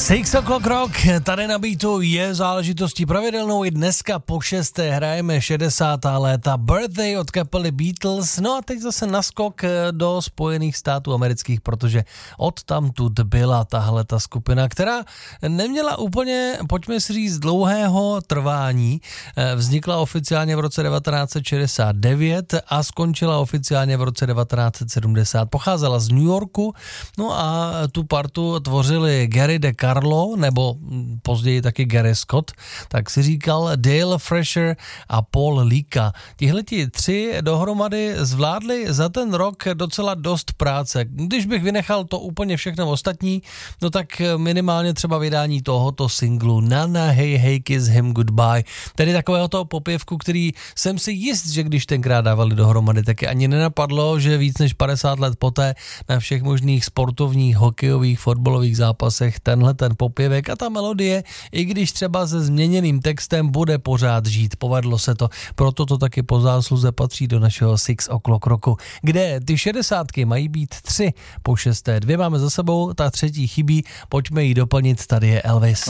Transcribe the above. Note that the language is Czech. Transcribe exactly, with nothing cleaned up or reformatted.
Six O'Clock Rock, tady na beatu je záležitostí pravidelnou. I dneska po šesté hrajeme šedesátá léta Birthday od kapely Beatles. No a teď zase naskok do Spojených států amerických, protože odtamtud byla tahle ta skupina, která neměla úplně, pojďme si říct, dlouhého trvání. Vznikla oficiálně v roce devatenáct set šedesát devět a skončila oficiálně v roce devatenáct set sedmdesát. Pocházela z New Yorku, no a tu partu tvořili Gary De Carlo, nebo později taky Gary Scott, tak si říkal Dale Fresher a Paul Lika. Tihleti tři dohromady zvládli za ten rok docela dost práce. Když bych vynechal to úplně všechno ostatní, no tak minimálně třeba vydání tohoto singlu Nana Hey Hey Kiss Him Goodbye, tedy takového toho popěvku, který jsem si jist, že když tenkrát dávali dohromady, taky ani nenapadlo, že víc než padesát let poté na všech možných sportovních, hokejových, fotbalových zápasech tenhle ten popěvek a ta melodie, i když třeba se změněným textem, bude pořád žít. Povedlo se to, proto to taky po zásluze patří do našeho Six O'Clock roku, kde ty šedesátky mají být tři po šesté. Dvě máme za sebou, ta třetí chybí, pojďme ji doplnit, tady je Elvis.